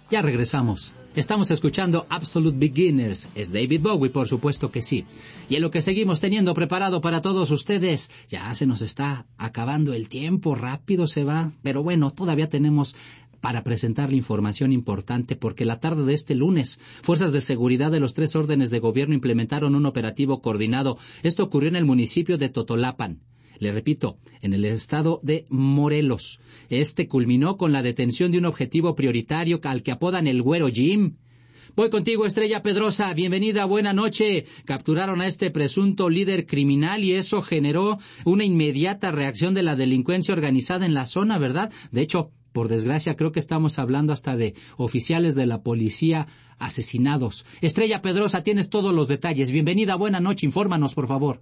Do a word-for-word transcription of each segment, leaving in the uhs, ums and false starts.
Ya regresamos. Estamos escuchando Absolute Beginners. Es David Bowie, por supuesto que sí. Y en lo que seguimos teniendo preparado para todos ustedes, ya se nos está acabando el tiempo, rápido se va. Pero bueno, todavía tenemos para presentar la información importante, porque la tarde de este lunes, fuerzas de seguridad de los tres órdenes de gobierno implementaron un operativo coordinado. Esto ocurrió en el municipio de Totolapan. Le repito, en el estado de Morelos. Este culminó con la detención de un objetivo prioritario al que apodan el Güero Jim. Voy contigo, Estrella Pedrosa. Bienvenida, buena noche. Capturaron a este presunto líder criminal y eso generó una inmediata reacción de la delincuencia organizada en la zona, ¿verdad? De hecho, por desgracia, creo que estamos hablando hasta de oficiales de la policía asesinados. Estrella Pedrosa, tienes todos los detalles. Bienvenida, buena noche. Infórmanos, por favor.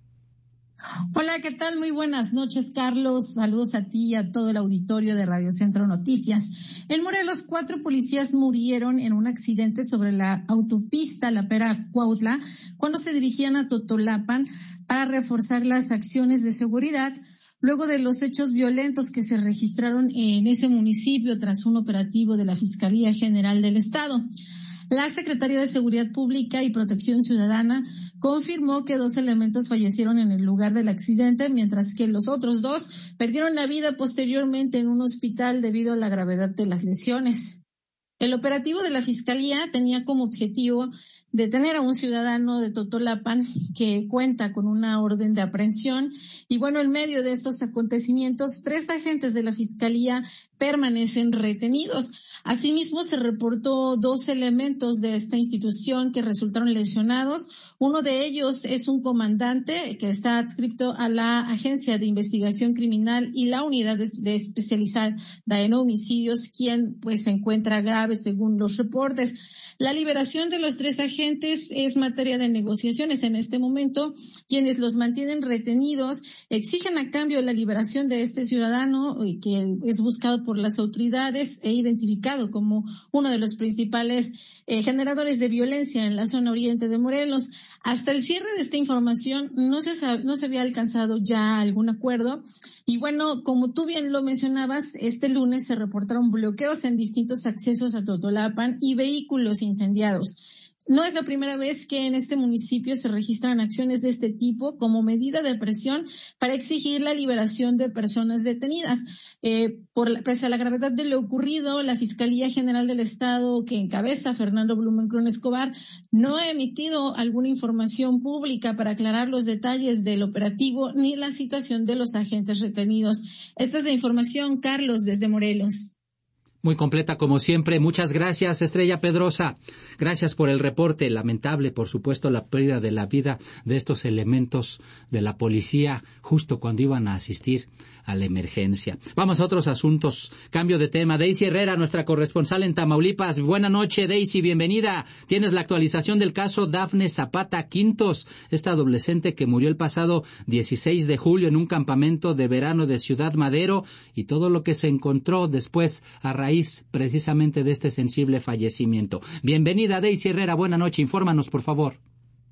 Hola, ¿qué tal? Muy buenas noches, Carlos. Saludos a ti y a todo el auditorio de Radio Centro Noticias. En Morelos, cuatro policías murieron en un accidente sobre la autopista La Pera-Cuautla cuando se dirigían a Totolapan para reforzar las acciones de seguridad luego de los hechos violentos que se registraron en ese municipio tras un operativo de la Fiscalía General del Estado. La Secretaría de Seguridad Pública y Protección Ciudadana confirmó que dos elementos fallecieron en el lugar del accidente, mientras que los otros dos perdieron la vida posteriormente en un hospital debido a la gravedad de las lesiones. El operativo de la Fiscalía tenía como objetivo detener a un ciudadano de Totolapan que cuenta con una orden de aprehensión y bueno, en medio de estos acontecimientos, tres agentes de la Fiscalía permanecen retenidos. Asimismo, se reportó dos elementos de esta institución que resultaron lesionados. Uno de ellos es un comandante que está adscrito a la Agencia de Investigación Criminal y la Unidad de, de especializada en homicidios, quien pues se encuentra grave según los reportes. La liberación de los tres agentes es materia de negociaciones en este momento. Quienes los mantienen retenidos exigen a cambio la liberación de este ciudadano que es buscado por las autoridades e identificado como uno de los principales eh, generadores de violencia en la zona oriente de Morelos. Hasta el cierre de esta información no se, sab- no se había alcanzado ya algún acuerdo. Y bueno, como tú bien lo mencionabas, este lunes se reportaron bloqueos en distintos accesos a Totolapan y vehículos incendiados. No es la primera vez que en este municipio se registran acciones de este tipo como medida de presión para exigir la liberación de personas detenidas. Eh, por la, pese a la gravedad de lo ocurrido, la Fiscalía General del Estado, que encabeza Fernando Blumenkron Escobar, no ha emitido alguna información pública para aclarar los detalles del operativo ni la situación de los agentes retenidos. Esta es la información, Carlos, desde Morelos. Muy completa como siempre. Muchas gracias, Estrella Pedrosa. Gracias por el reporte. Lamentable, por supuesto, la pérdida de la vida de estos elementos de la policía justo cuando iban a asistir a la emergencia. Vamos a otros asuntos. Cambio de tema. Daisy Herrera, nuestra corresponsal en Tamaulipas. Buena noche, Daisy. Bienvenida. Tienes la actualización del caso Dafne Zapata Quintos, esta adolescente que murió el pasado dieciséis de julio en un campamento de verano de Ciudad Madero y todo lo que se encontró después a raíz precisamente de este sensible fallecimiento. Bienvenida, Daisy Herrera. Buena noche. Infórmanos, por favor.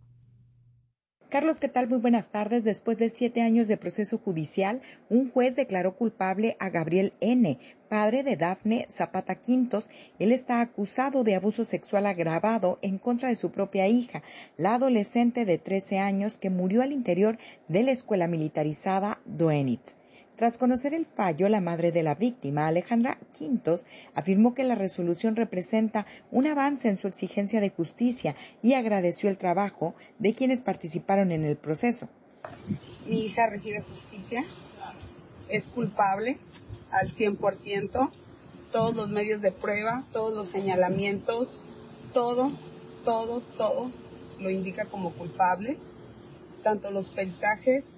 Carlos, ¿qué tal? Muy buenas tardes. Después de siete años de proceso judicial, un juez declaró culpable a Gabriel N., padre de Dafne Zapata Quintos. Él está acusado de abuso sexual agravado en contra de su propia hija, la adolescente de trece años que murió al interior de la escuela militarizada Doenitz. Tras conocer el fallo, la madre de la víctima, Alejandra Quintos, afirmó que la resolución representa un avance en su exigencia de justicia y agradeció el trabajo de quienes participaron en el proceso. Mi hija recibe justicia, es culpable al cien por ciento, todos los medios de prueba, todos los señalamientos, todo, todo, todo lo indica como culpable, tanto los peritajes.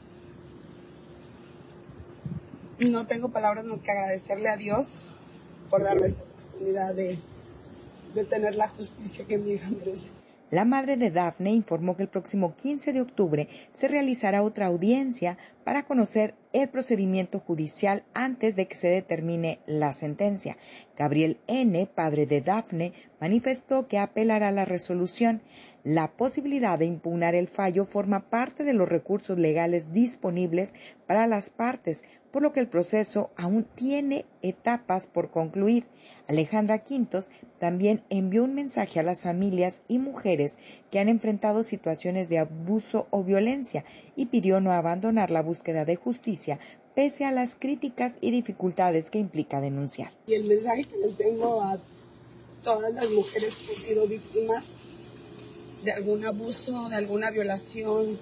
No tengo palabras más que agradecerle a Dios por darme esta oportunidad de, de tener la justicia que mi hija merece. La madre de Dafne informó que el próximo quince de octubre se realizará otra audiencia para conocer el procedimiento judicial antes de que se determine la sentencia. Gabriel N., padre de Dafne, manifestó que apelará a la resolución. La posibilidad de impugnar el fallo forma parte de los recursos legales disponibles para las partes, por lo que el proceso aún tiene etapas por concluir. Alejandra Quintos también envió un mensaje a las familias y mujeres que han enfrentado situaciones de abuso o violencia y pidió no abandonar la búsqueda de justicia pese a las críticas y dificultades que implica denunciar. Y el mensaje que les tengo a todas las mujeres que han sido víctimas de algún abuso, de alguna violación,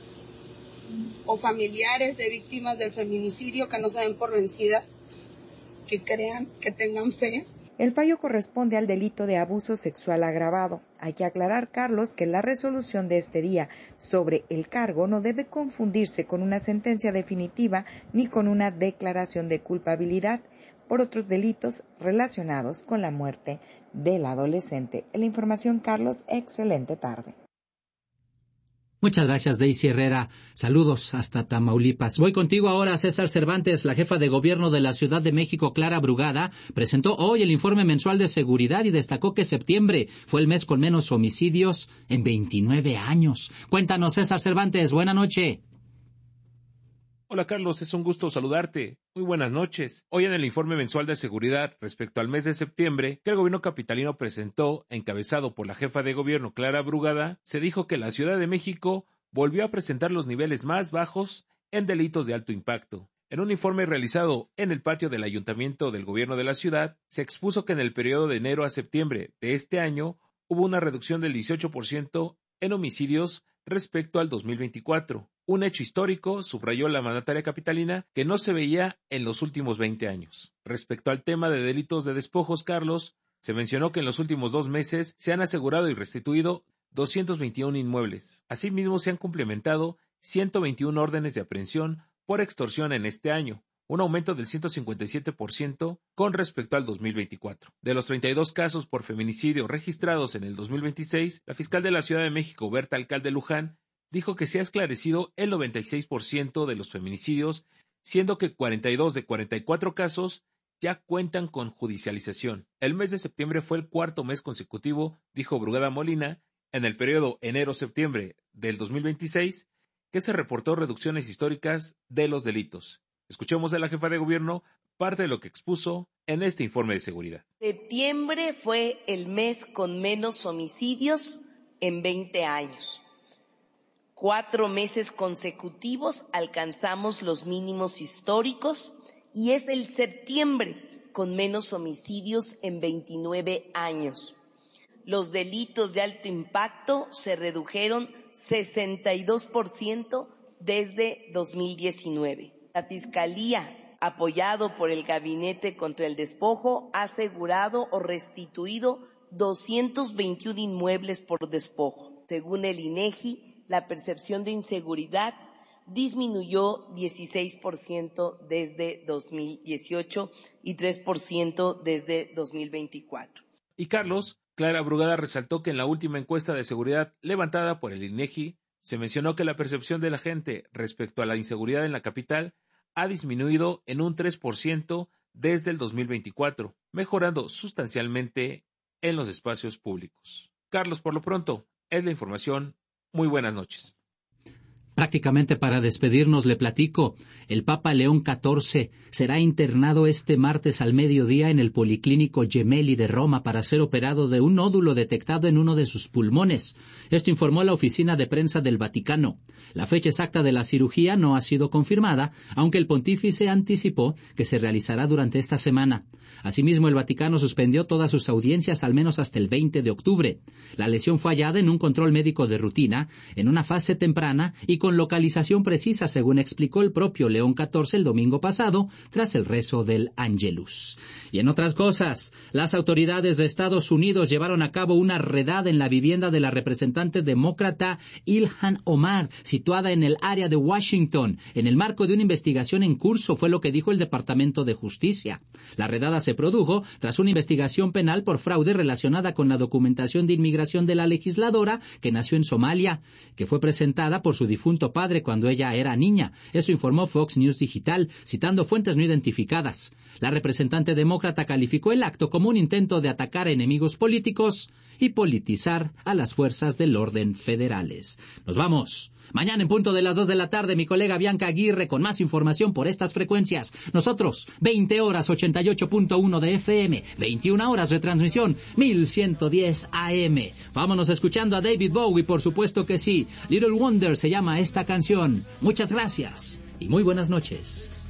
o familiares de víctimas del feminicidio que no se den por vencidas, que crean, que tengan fe. El fallo corresponde al delito de abuso sexual agravado. Hay que aclarar, Carlos, que la resolución de este día sobre el cargo no debe confundirse con una sentencia definitiva ni con una declaración de culpabilidad por otros delitos relacionados con la muerte del adolescente. En la información, Carlos, excelente tarde. Muchas gracias, Daisy Herrera. Saludos hasta Tamaulipas. Voy contigo ahora, César Cervantes. La jefa de gobierno de la Ciudad de México, Clara Brugada, presentó hoy el informe mensual de seguridad y destacó que septiembre fue el mes con menos homicidios en veintinueve años. Cuéntanos, César Cervantes. Buena noche. Hola Carlos, es un gusto saludarte. Muy buenas noches. Hoy en el informe mensual de seguridad respecto al mes de septiembre que el gobierno capitalino presentó, encabezado por la jefa de gobierno Clara Brugada, se dijo que la Ciudad de México volvió a presentar los niveles más bajos en delitos de alto impacto. En un informe realizado en el patio del ayuntamiento del gobierno de la ciudad, se expuso que en el periodo de enero a septiembre de este año hubo una reducción del dieciocho por ciento en homicidios respecto al dos mil veinticuatro. Un hecho histórico, subrayó la mandataria capitalina, que no se veía en los últimos veinte años. Respecto al tema de delitos de despojos, Carlos, se mencionó que en los últimos dos meses se han asegurado y restituido doscientos veintiún inmuebles. Asimismo, se han complementado ciento veintiún órdenes de aprehensión por extorsión en este año, un aumento del ciento cincuenta y siete por ciento con respecto al dos mil veinticuatro. De los treinta y dos casos por feminicidio registrados en el dos mil veintiséis, la fiscal de la Ciudad de México, Berta Alcalde Luján, dijo que se ha esclarecido el noventa y seis por ciento de los feminicidios, siendo que cuarenta y dos de cuarenta y cuatro casos ya cuentan con judicialización. El mes de septiembre fue el cuarto mes consecutivo, dijo Brugada Molina, en el periodo enero-septiembre del dos mil veintiséis, que se reportó reducciones históricas de los delitos. Escuchemos a la jefa de gobierno parte de lo que expuso en este informe de seguridad. Septiembre fue el mes con menos homicidios en veinte años. Cuatro meses consecutivos alcanzamos los mínimos históricos y es el septiembre con menos homicidios en veintinueve años. Los delitos de alto impacto se redujeron sesenta y dos por ciento desde dos mil diecinueve. La Fiscalía, apoyado por el Gabinete contra el Despojo, ha asegurado o restituido doscientos veintiún inmuebles por despojo. Según el INEGI, la percepción de inseguridad disminuyó dieciséis por ciento desde dos mil dieciocho y tres por ciento desde dos mil veinticuatro. Y Carlos, Clara Brugada resaltó que en la última encuesta de seguridad levantada por el INEGI, se mencionó que la percepción de la gente respecto a la inseguridad en la capital ha disminuido en un tres por ciento desde el dos mil veinticuatro, mejorando sustancialmente en los espacios públicos. Carlos, por lo pronto, es la información. Muy buenas noches. Prácticamente para despedirnos le platico, el Papa León catorce será internado este martes al mediodía en el Policlínico Gemelli de Roma para ser operado de un nódulo detectado en uno de sus pulmones. Esto informó la oficina de prensa del Vaticano. La fecha exacta de la cirugía no ha sido confirmada, aunque el pontífice anticipó que se realizará durante esta semana. Asimismo, el Vaticano suspendió todas sus audiencias al menos hasta el veinte de octubre. La lesión fue hallada en un control médico de rutina, en una fase temprana y con localización precisa, según explicó el propio León catorce el domingo pasado, tras el rezo del Angelus. Y en otras cosas, las autoridades de Estados Unidos llevaron a cabo una redada en la vivienda de la representante demócrata Ilhan Omar, situada en el área de Washington, en el marco de una investigación en curso, fue lo que dijo el Departamento de Justicia. La redada se produjo tras una investigación penal por fraude relacionada con la documentación de inmigración de la legisladora, que nació en Somalia, que fue presentada por su difunto difunto padre cuando ella era niña. Eso informó Fox News Digital, citando fuentes no identificadas. La representante demócrata calificó el acto como un intento de atacar a enemigos políticos y politizar a las fuerzas del orden federales. Nos vamos. Mañana en punto de las dos de la tarde, mi colega Bianca Aguirre con más información por estas frecuencias. Nosotros, veinte horas, ochenta y ocho punto uno de F M, veintiuna horas retransmisión, mil ciento diez A M. Vámonos escuchando a David Bowie, por supuesto que sí. Little Wonder se llama esta canción. Muchas gracias y muy buenas noches.